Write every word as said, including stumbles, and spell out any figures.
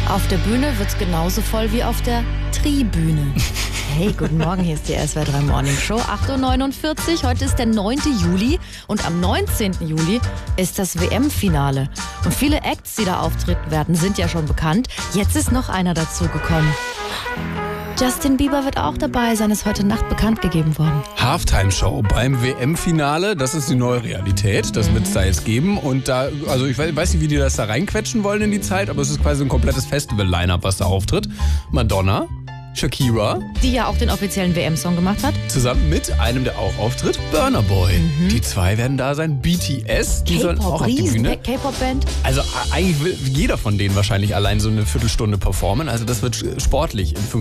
Auf der Bühne wird's genauso voll wie auf der Tribüne. Hey, guten Morgen, hier ist die S W R drei Morning Show, acht Uhr neunundvierzig. Heute ist der neunte Juli und am neunzehnten Juli ist das W M-Finale. Und viele Acts, die da auftreten werden, sind ja schon bekannt. Jetzt ist noch einer dazugekommen. Justin Bieber wird auch dabei sein, ist heute Nacht bekannt gegeben worden. Halftime-Show beim W M-Finale, das ist die neue Realität, das wird es da jetzt geben. Und da, also ich weiß nicht, wie die das da reinquetschen wollen in die Zeit, aber es ist quasi ein komplettes Festival-Line-Up, was da auftritt. Madonna, Shakira, die ja auch den offiziellen W M-Song gemacht hat. Zusammen mit einem, der auch auftritt, Burna Boy. Mhm. Die zwei werden da sein. B T S, die sollen auch auf die Bühne. K-Pop-Band. Also eigentlich will jeder von denen wahrscheinlich allein so eine Viertelstunde performen. Also das wird sportlich in fünf